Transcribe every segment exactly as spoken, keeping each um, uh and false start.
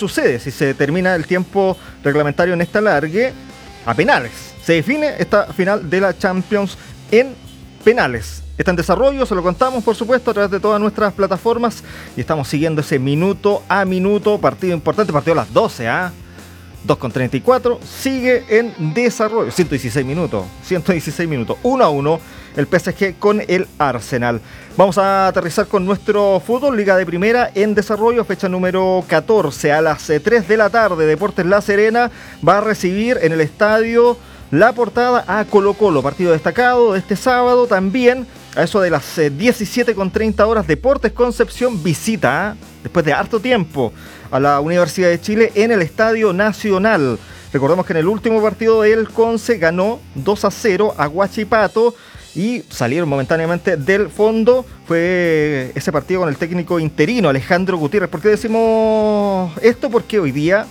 sucede si se termina el tiempo reglamentario en esta alargue a penales. Se define esta final de la Champions en penales. Está en desarrollo, se lo contamos por supuesto a través de todas nuestras plataformas y estamos siguiendo ese minuto a minuto, partido importante, partido a las doce, ¿ah? ¿eh? dos con treinta y cuatro, sigue en desarrollo, ciento dieciséis minutos, ciento dieciséis minutos, uno a uno el P S G con el Arsenal. Vamos a aterrizar con nuestro fútbol, Liga de Primera en desarrollo, fecha número catorce, a las tres de la tarde, Deportes La Serena va a recibir en el estadio La Portada a Colo Colo, partido destacado de este sábado. También a eso de las diecisiete con treinta horas, Deportes Concepción visita, ¿eh? después de harto tiempo, a la Universidad de Chile en el Estadio Nacional. Recordemos que en el último partido el Conce ganó dos a cero a Huachipato y salieron momentáneamente del fondo. Fue ese partido con el técnico interino Alejandro Gutiérrez. ¿Por qué decimos esto? Porque hoy día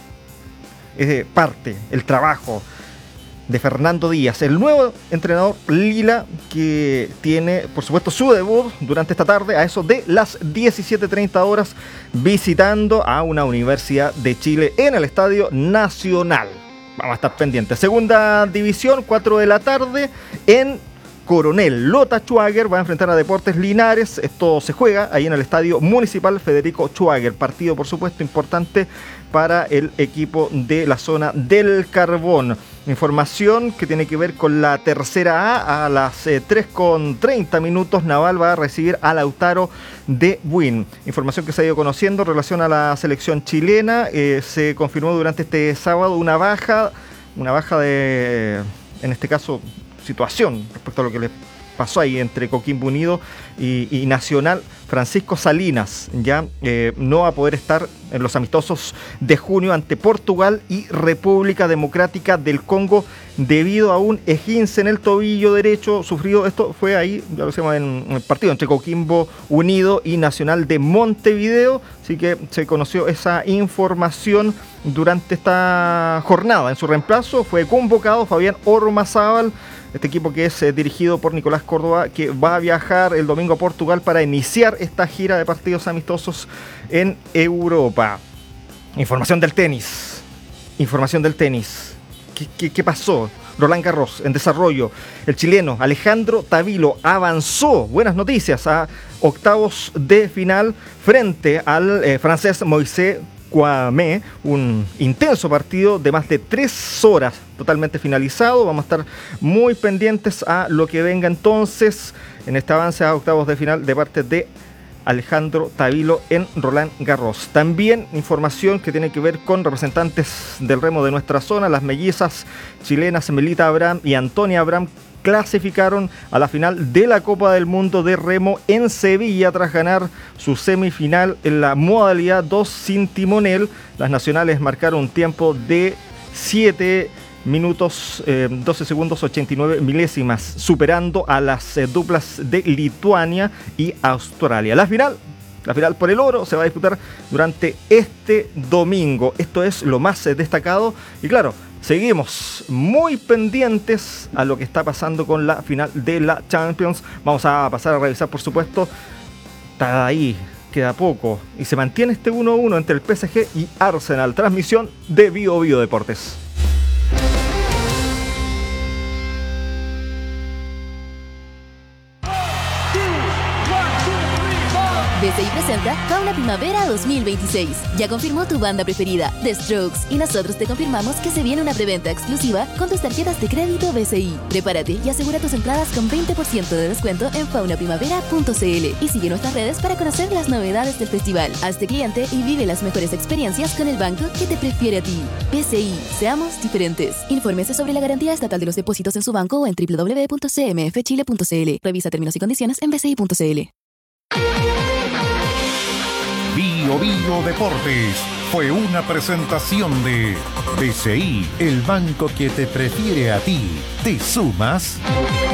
es parte el trabajo de Fernando Díaz, el nuevo entrenador Lila, que tiene, por supuesto, su debut durante esta tarde a eso de las diecisiete treinta horas, visitando a una Universidad de Chile en el Estadio Nacional. Vamos a estar pendientes. Segunda división, cuatro de la tarde, en Coronel. Lota Schwager va a enfrentar a Deportes Linares. Esto se juega ahí en el Estadio Municipal Federico Schwager. Partido, por supuesto, importante para el equipo de la zona del Carbón. Información que tiene que ver con la tercera A. A las eh, tres con treinta minutos, Naval va a recibir a Lautaro de Buin. Información que se ha ido conociendo en relación a la selección chilena. Eh, se confirmó durante este sábado una baja, una baja de, en este caso, situación respecto a lo que le pasó ahí entre Coquimbo Unido y, y Nacional. Francisco Salinas ya eh, no va a poder estar en los amistosos de junio ante Portugal y República Democrática del Congo debido a un esguince en el tobillo derecho sufrido. Esto fue ahí, ya lo decíamos, en el partido entre Coquimbo Unido y Nacional de Montevideo, así que se conoció esa información durante esta jornada. En su reemplazo fue convocado Fabián Ormazábal, este equipo que es eh, dirigido por Nicolás Córdoba, que va a viajar el domingo a Portugal para iniciar esta gira de partidos amistosos en Europa. Información del tenis. Información del tenis. ¿Qué, qué, qué pasó? Roland Garros en desarrollo. El chileno Alejandro Tavilo avanzó, buenas noticias, a octavos de final frente al eh, francés Moisés Kouamé, un intenso partido de más de tres horas, totalmente finalizado. Vamos a estar muy pendientes a lo que venga entonces en este avance a octavos de final de parte de Alejandro Tavilo en Roland Garros. También información que tiene que ver con representantes del remo de nuestra zona. Las mellizas chilenas Melita Abraham y Antonia Abraham clasificaron a la final de la Copa del Mundo de Remo en Sevilla tras ganar su semifinal en la modalidad dos sin timonel. Las nacionales marcaron un tiempo de siete minutos, eh, doce segundos, ochenta y nueve milésimas, superando a las eh, duplas de Lituania y Australia. La final, la final por el oro se va a disputar durante este domingo. Esto es lo más eh, destacado y claro, seguimos muy pendientes a lo que está pasando con la final de la Champions. Vamos a pasar a revisar, por supuesto. Está ahí, queda poco. Y se mantiene este uno a uno entre el P S G y Arsenal. Transmisión de Bio Bio Deportes. B C I presenta Fauna Primavera dos mil veintiséis. Ya confirmó tu banda preferida, The Strokes, y nosotros te confirmamos que se viene una preventa exclusiva con tus tarjetas de crédito B C I. Prepárate y asegura tus entradas con veinte por ciento de descuento en fauna primavera punto c l y sigue nuestras redes para conocer las novedades del festival. Hazte cliente y vive las mejores experiencias con el banco que te prefiere a ti. B C I, seamos diferentes. Infórmese sobre la garantía estatal de los depósitos en su banco o en doble u doble u doble u punto c m f chile punto c l. Revisa términos y condiciones en b c i punto c l. Bio Bio Deportes fue una presentación de B C I, el banco que te prefiere a ti. ¿Te sumas?